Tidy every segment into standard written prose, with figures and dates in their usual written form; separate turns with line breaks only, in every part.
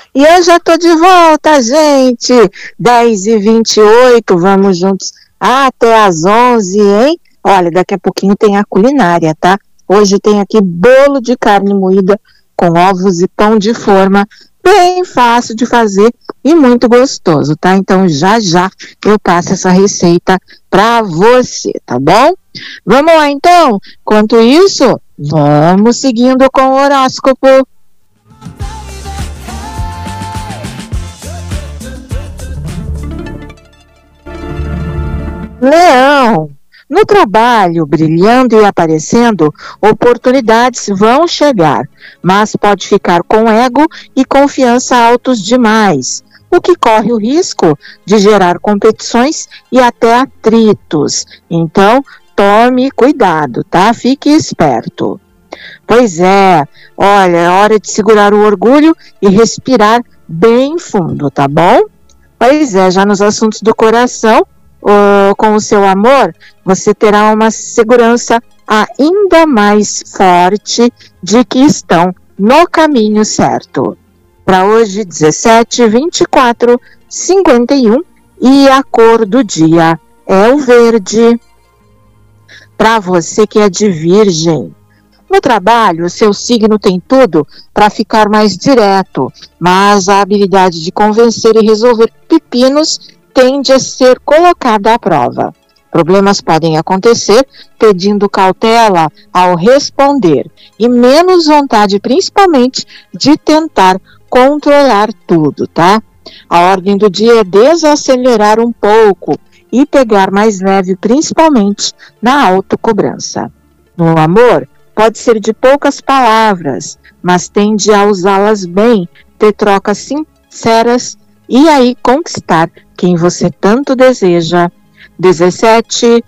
E eu já tô de volta, gente. 10h28, vamos juntos até às 11, hein? Olha, daqui a pouquinho tem a culinária, tá? Hoje tem aqui bolo de carne moída com ovos e pão de forma, bem fácil de fazer e muito gostoso, tá? Então já eu passo essa receita pra você, tá bom? Vamos lá então? Enquanto isso, vamos seguindo com o horóscopo. Leão, no trabalho, brilhando e aparecendo, oportunidades vão chegar, mas pode ficar com ego e confiança altos demais, o que corre o risco de gerar competições e até atritos. Então, tome cuidado, tá? Fique esperto. Pois é, olha, é hora de segurar o orgulho e respirar bem fundo, tá bom? Pois é, já nos assuntos do coração, com o seu amor, você terá uma segurança ainda mais forte de que estão no caminho certo. Para hoje, 17, 24, 51 e a cor do dia é o verde. Para você que é de Virgem, no trabalho, o seu signo tem tudo para ficar mais direto, mas a habilidade de convencer e resolver pepinos tende a ser colocada à prova. Problemas podem acontecer pedindo cautela ao responder e menos vontade, principalmente, de tentar controlar tudo, tá? A ordem do dia é desacelerar um pouco e pegar mais leve, principalmente na autocobrança. No amor, pode ser de poucas palavras, mas tende a usá-las bem, ter trocas sinceras e aí conquistar quem você tanto deseja. 17,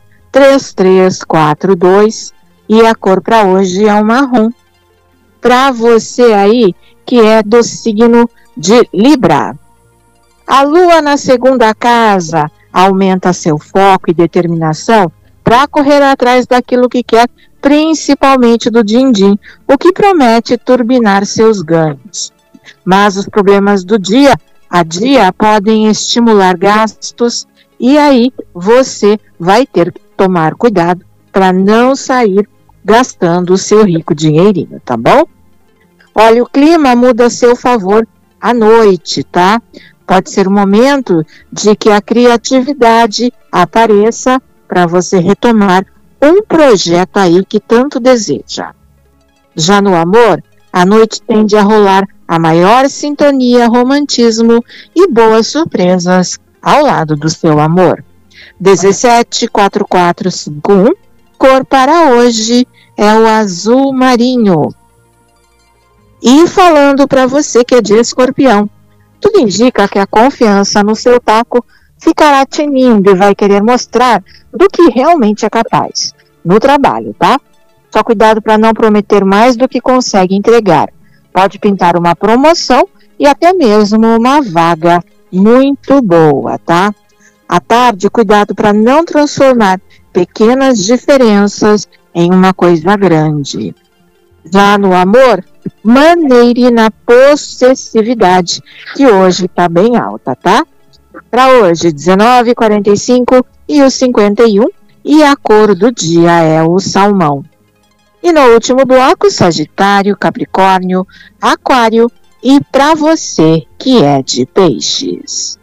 3342 e a cor para hoje é o marrom. Para você aí que é do signo de Libra, a lua na segunda casa aumenta seu foco e determinação para correr atrás daquilo que quer, principalmente do din-din, o que promete turbinar seus ganhos. Mas os problemas do dia a dia podem estimular gastos e aí você vai ter que tomar cuidado para não sair gastando o seu rico dinheirinho, tá bom? Olha, o clima muda a seu favor à noite, tá? Pode ser o momento de que a criatividade apareça para você retomar um projeto aí que tanto deseja. Já no amor, a noite tende a rolar a maior sintonia, romantismo e boas surpresas ao lado do seu amor. 174451, cor para hoje é o azul marinho. E falando para você que é de Escorpião, tudo indica que a confiança no seu taco ficará tinindo e vai querer mostrar do que realmente é capaz no trabalho, tá? Só cuidado para não prometer mais do que consegue entregar. Pode pintar uma promoção e até mesmo uma vaga muito boa, tá? À tarde, cuidado para não transformar pequenas diferenças em uma coisa grande. Já no amor, maneire na possessividade, que hoje está bem alta, tá? Para hoje, 19, 45 e o 51, e a cor do dia é o salmão. E no último bloco, Sagitário, Capricórnio, Aquário e para você que é de Peixes.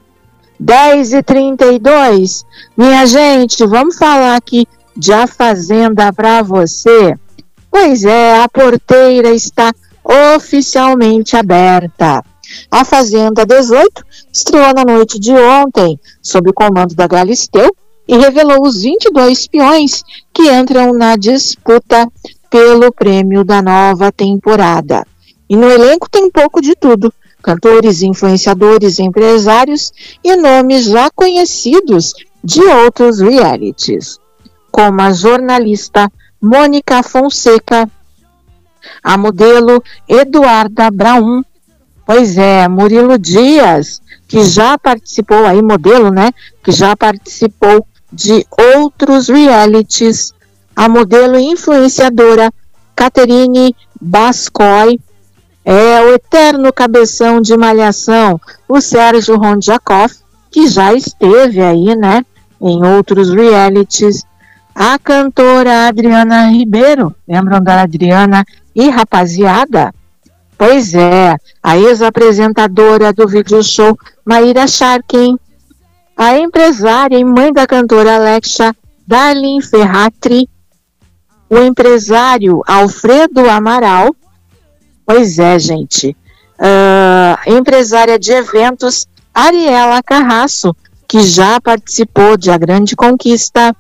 10h32, minha gente, vamos falar aqui de A Fazenda para você. Pois é, a porteira está oficialmente aberta. A Fazenda 18 estreou na noite de ontem, sob o comando da Galisteu, e revelou os 22 peões que entram na disputa pelo prêmio da nova temporada. E no elenco tem um pouco de tudo: cantores, influenciadores, empresários e nomes já conhecidos de outros realities, como a jornalista Mônica Fonseca, a modelo Eduarda Braun, pois é, Murilo Dias, que já participou aí, modelo, né, que já participou de outros realities, a modelo e influenciadora Catherine Bascoy, É o eterno cabeção de Malhação, o Sérgio Rondjakov, que já esteve aí, né, em outros realities. A cantora Adriana Ribeiro, lembram da Adriana e Rapaziada? Pois é, a ex-apresentadora do video show Maíra Sharkin, a empresária e mãe da cantora Alexia Darlin Ferratri, o empresário Alfredo Amaral, pois é, gente, empresária de eventos Ariela Carraço, que já participou de A Grande Conquista,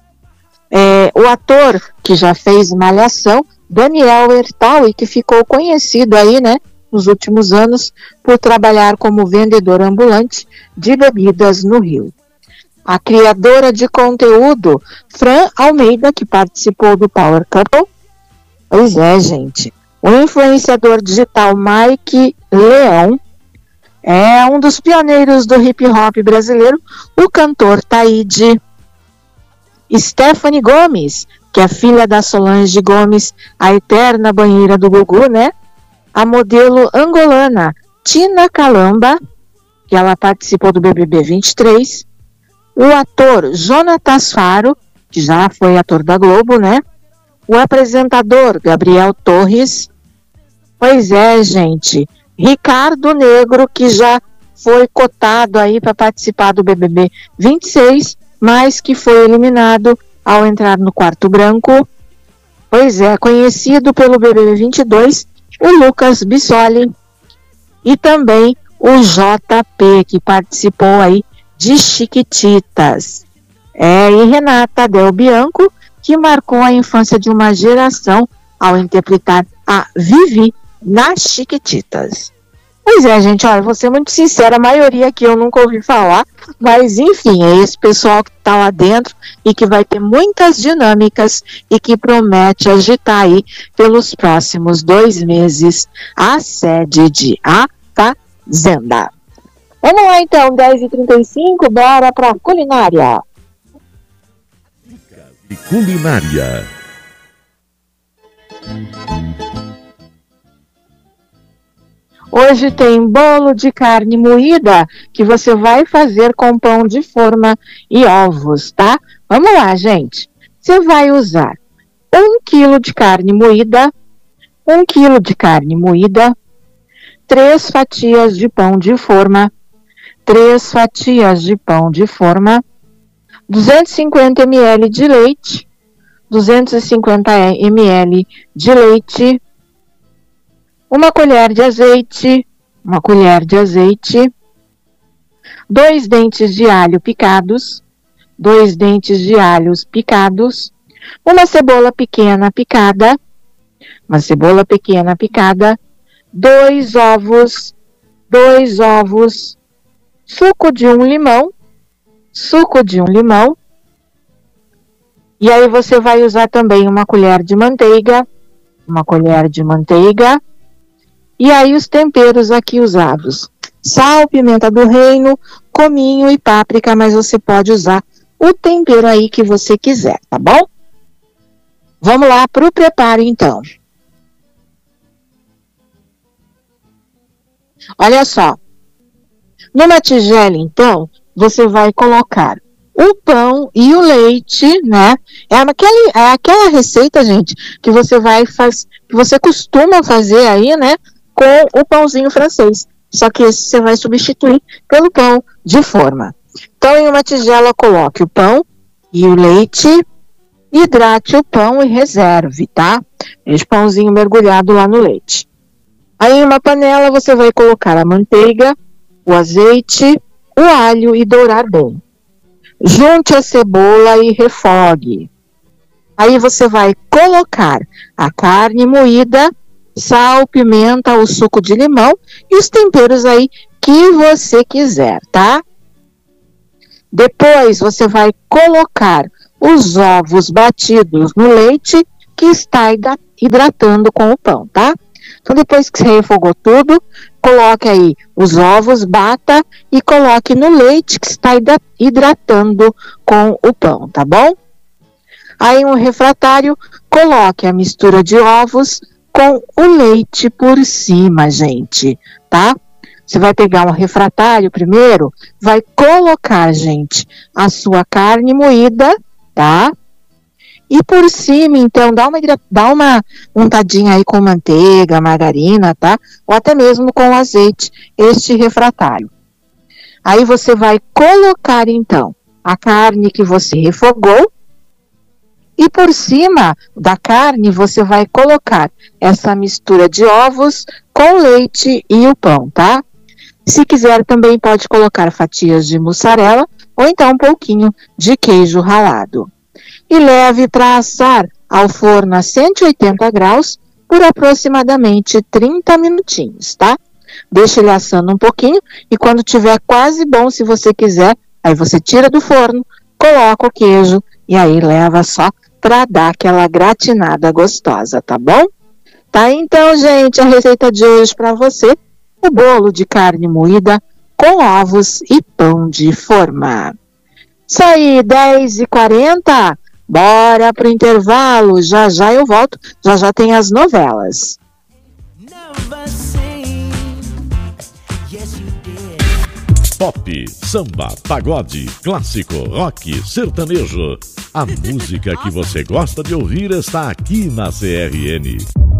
o ator que já fez Malhação, Daniel Ertal, que ficou conhecido aí, né, nos últimos anos por trabalhar como vendedor ambulante de bebidas no Rio. A criadora de conteúdo, Fran Almeida, que participou do Power Couple. Pois é, gente. O influenciador digital Mike Leão é um dos pioneiros do hip hop brasileiro, o cantor Taíde. Stephanie Gomes, que é filha da Solange Gomes, a eterna banheira do Gugu, né? A modelo angolana Tina Calamba, que ela participou do BBB 23. O ator Jonatas Faro, que já foi ator da Globo, né? O apresentador Gabriel Torres. Pois é, gente. Ricardo Negro, que já foi cotado aí para participar do BBB 26, mas que foi eliminado ao entrar no quarto branco. Pois é, conhecido pelo BBB 22, o Lucas Bissoli e também o JP, que participou aí de Chiquititas. E Renata Del Bianco, que marcou a infância de uma geração ao interpretar a Vivi nas Chiquititas. Pois é, gente, olha, vou ser muito sincera, a maioria aqui eu nunca ouvi falar, mas enfim, é esse pessoal que tá lá dentro e que vai ter muitas dinâmicas e que promete agitar aí pelos próximos 2 meses a sede de A Fazenda. Vamos lá então, 10h35, bora pra culinária.
Dicas de culinária.
Hoje tem bolo de carne moída que você vai fazer com pão de forma e ovos, tá? Vamos lá, gente. Você vai usar 1 quilo de carne moída, 1 quilo de carne moída, 3 fatias de pão de forma, 3 fatias de pão de forma, 250 ml de leite, 250 ml de leite, uma colher de azeite, 2 dentes de alho picados, 2 dentes de alhos picados, uma cebola pequena picada, 2 ovos, suco de um limão, e aí você vai usar também uma colher de manteiga, e aí os temperos aqui usados, sal, pimenta do reino, cominho e páprica, mas você pode usar o tempero aí que você quiser, tá bom? Vamos lá para o preparo então. Olha só, numa tigela então, você vai colocar o pão e o leite, né? É aquela receita, gente, que você que você costuma fazer aí, né? Com o pãozinho francês. Só que esse você vai substituir pelo pão de forma. Então, em uma tigela, coloque o pão e o leite, hidrate o pão e reserve, tá? Esse pãozinho mergulhado lá no leite. Aí, em uma panela, você vai colocar a manteiga, o azeite, o alho e dourar bem. Junte a cebola e refogue. Aí você vai colocar a carne moída, sal, pimenta, o suco de limão e os temperos aí que você quiser, tá? Depois você vai colocar os ovos batidos no leite que está hidratando com o pão, tá? Então depois que você refogou tudo, coloque aí os ovos, bata e coloque no leite que está hidratando com o pão, tá bom? Aí um refratário, coloque a mistura de ovos com o leite por cima, gente, tá? Você vai pegar um refratário primeiro, vai colocar, gente, a sua carne moída, tá? E por cima, então, dá uma untadinha aí com manteiga, margarina, tá? Ou até mesmo com azeite, este refratário. Aí você vai colocar, então, a carne que você refogou. E por cima da carne, você vai colocar essa mistura de ovos com leite e o pão, tá? Se quiser, também pode colocar fatias de mussarela ou então um pouquinho de queijo ralado. E leve para assar ao forno a 180 graus por aproximadamente 30 minutinhos, tá? Deixa ele assando um pouquinho e quando tiver quase bom, se você quiser, aí você tira do forno, coloca o queijo e aí leva só para dar aquela gratinada gostosa, tá bom? Tá, então, gente, a receita de hoje para você, o bolo de carne moída com ovos e pão de forma. Isso aí, 10h40, bora pro intervalo, já já eu volto, já já tem as novelas.
Pop, samba, pagode, clássico, rock, sertanejo. A música que você gosta de ouvir está aqui na CRN.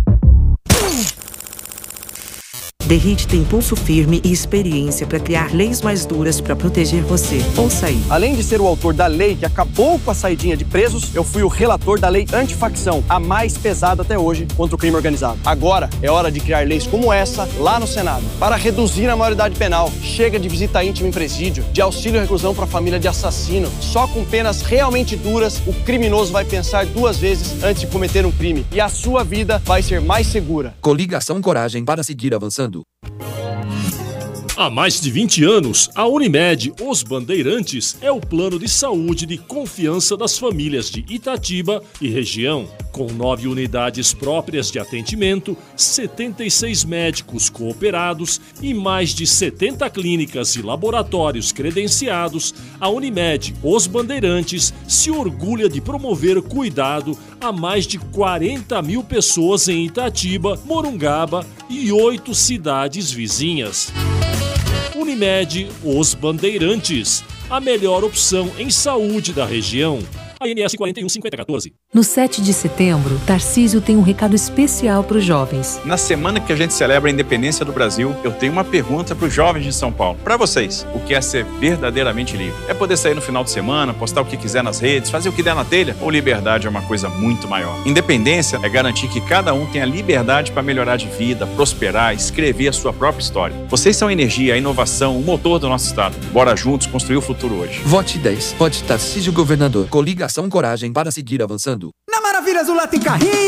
The Hit tem pulso firme e experiência para criar leis mais duras para proteger você. Ouça aí.
Além de ser o autor da lei que acabou com a saidinha de presos, eu fui o relator da lei antifacção, a mais pesada até hoje contra o crime organizado. Agora é hora de criar leis como essa lá no Senado. Para reduzir a maioridade penal, chega de visita íntima em presídio, de auxílio à reclusão para a família de assassino. Só com penas realmente duras, o criminoso vai pensar 2 vezes antes de cometer um crime. E a sua vida vai ser mais segura.
Coligação Coragem para seguir avançando.
Há mais de 20 anos, a Unimed Os Bandeirantes é o plano de saúde de confiança das famílias de Itatiba e região. Com 9 unidades próprias de atendimento, 76 médicos cooperados e mais de 70 clínicas e laboratórios credenciados, a Unimed Os Bandeirantes se orgulha de promover cuidado a mais de 40 mil pessoas em Itatiba, Morungaba e 8 cidades vizinhas. Unimed Os Bandeirantes, a melhor opção em saúde da região. ANS 415014.
No 7 de setembro, Tarcísio tem um recado especial para os jovens.
Na semana que a gente celebra a independência do Brasil, eu tenho uma pergunta para os jovens de São Paulo. Para vocês, o que é ser verdadeiramente livre? É poder sair no final de semana, postar o que quiser nas redes, fazer o que der na telha? Ou liberdade é uma coisa muito maior? Independência é garantir que cada um tenha liberdade para melhorar de vida, prosperar, escrever a sua própria história. Vocês são a energia, a inovação, o motor do nosso estado. Bora juntos construir o futuro hoje.
Vote 10. Vote Tarcísio Governador. Coligação Coragem para seguir avançando.
Na Maravilhas do Lá tem carrinho.